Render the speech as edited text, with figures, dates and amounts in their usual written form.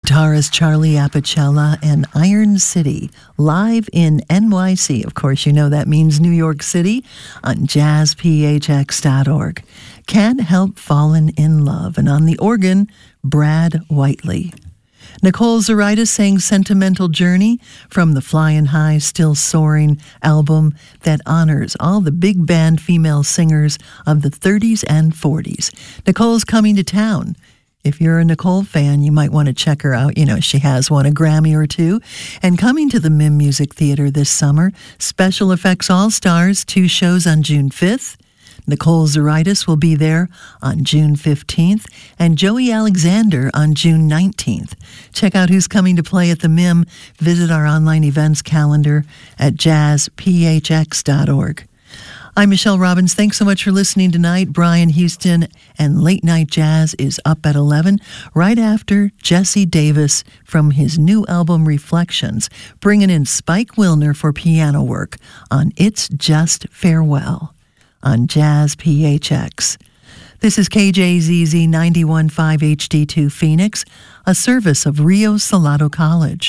guitarist Charlie Apicella and Iron City, live in NYC. Of course, you know that means New York City on jazzphx.org. Can't Help Falling in Love. And on the organ, Brad Whiteley. Nicole Zaritis sang Sentimental Journey from the Flying High, Still Soaring album that honors all the big band female singers of the 30s and 40s. Nicole's coming to town. If you're a Nicole fan, you might want to check her out. You know, she has won a Grammy or two. And coming to the MIM Music Theater this summer, Special Effects All-Stars, 2 shows on June 5th. Nicole Zaritis will be there on June 15th, and Joey Alexander on June 19th. Check out who's coming to play at the MIM. Visit our online events calendar at jazzphx.org. I'm Michelle Robbins. Thanks so much for listening tonight. Brian Houston and Late Night Jazz is up at 11, right after Jesse Davis from his new album Reflections, bringing in Spike Wilner for piano work on It's Just Farewell on Jazz PHX. This is KJZZ 91.5 HD2 Phoenix, a service of Rio Salado College.